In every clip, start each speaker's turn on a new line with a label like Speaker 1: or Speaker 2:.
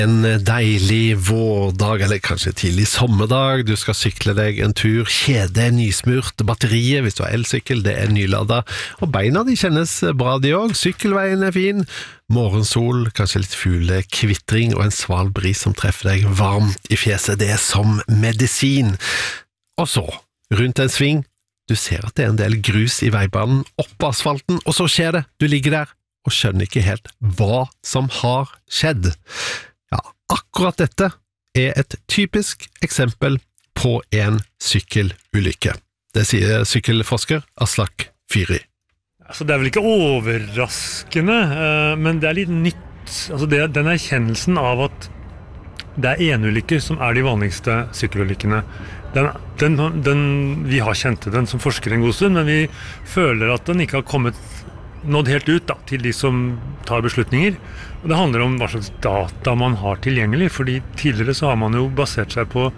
Speaker 1: En deilig vårdag, eller kanskje tidlig sommerdag. Du skal sykle deg en tur. Kjedet er nysmurt. Batteriet, hvis du har elsykkel, det er nyladet. Og beina de kjennes bra de også. Sykkelveien er fin. Morgensol, kanskje litt fuglekvittring og en sval bris som treffer deg varmt i fjeset. Det er som medisin. Og så, rundt en sving, du ser at det er en del grus i veibanen, opp asfalten, og så skjer det. Du ligger der og skjønner ikke helt hva som har skjedd. Ja, akkurat dette er et typisk eksempel på en sykkelulykke. Det sier sykkelforsker Aslak Fyri.
Speaker 2: Altså, det er vel ikke overraskende, men det er litt nytt. Altså, den erkjennelsen av at det er enulykker som er de vanligste sykkelulykkene. Vi har kjent den som forsker en god stund, men vi føler at den ikke har nådd helt ut til de som tar beslutninger. Og det handler om hva slags data man har tilgjengelig, fordi tidligere så har man jo basert seg på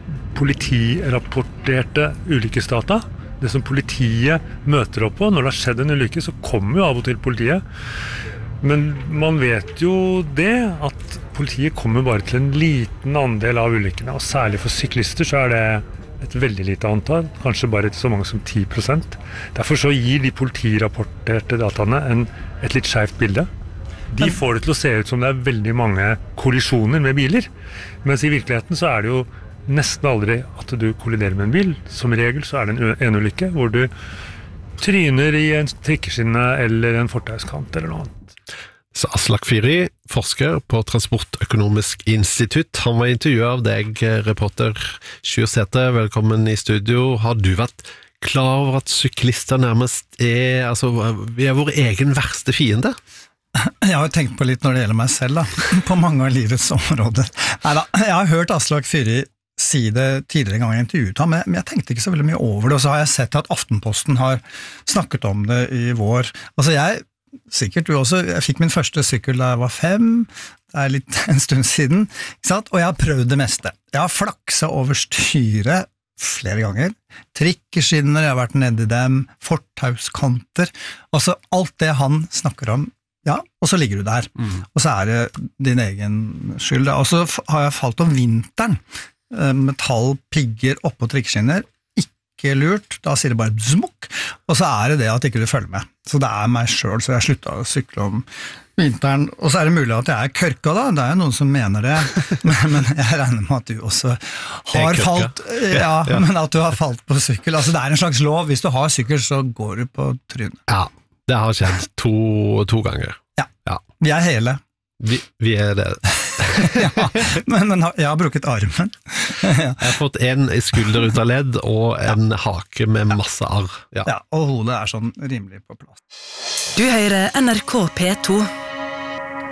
Speaker 2: politirapporterte ulykkesdata. Det som politiet møter opp på. Når det har skjedd en ulykke, så kommer jo av og til politiet. Men man vet jo det, at politiet kommer bare til en liten andel av ulykkene, og særlig for syklister så er det et veldig lite antall, kanskje bare så mange som 10%. Derfor så gir de politirapporterte dataene et litt skjevt bilde. De får det til å se ut som det er veldig mange kollisjoner med biler, mens i virkeligheten så er det jo nesten aldri at du kolliderer med en bil. Som regel så er det en ulykke hvor du tryner i en trikkeskinne eller en fortauskant eller noe annet.
Speaker 1: Så Aslak Fyri, forsker på Transportøkonomisk institutt, han var intervjuet av deg, reporter Sjur Sæther. Velkommen i studio. Har du vært klar over at syklister nærmest vi er vår egen verste fiende?
Speaker 3: Jeg har jo tenkt på litt når det gjelder meg selv, på mange av livets områder. Neida, jeg har hørt Aslak Fyri si det tidligere gang jeg intervjuet ham, men jeg tenkte ikke så veldig mye over det, og så har jeg sett at Aftenposten har snakket om det i vår. Sikkert du også, jeg fikk min første sykkel da jeg var 5, det er en stund siden, ikke sant? Og jeg har prøvd det meste. Jeg har flakset over styret flere ganger, trikkeskinner, jeg har vært nede i dem, fortauskanter, altså alt det han snakker om, ja, og så ligger du der, og så er det din egen skyld. Og så har jeg falt om vinteren, metallpigger oppå trikkeskinner, ikke lurt, da sier det bare smukk, og så er det at ikke du følger med. Så det er meg selv, så jeg sluttet å sykle om vinteren, og så er det mulig at jeg er kørka da, det er jo noen som mener det, men jeg regner med at du også har falt, men at du har falt på sykkel, altså det er en slags lov, hvis du har sykkel så går du på trynet. Ja,
Speaker 1: det har skjedd to ganger.
Speaker 3: Ja, vi er hele.
Speaker 1: Vi er det.
Speaker 3: men jeg har bruket armen.
Speaker 1: Jeg har fått en skulder ut av ledd og en hake med masse arr.
Speaker 3: Ja, og hodet er sånn rimelig på plass.
Speaker 4: Du hører NRK P2.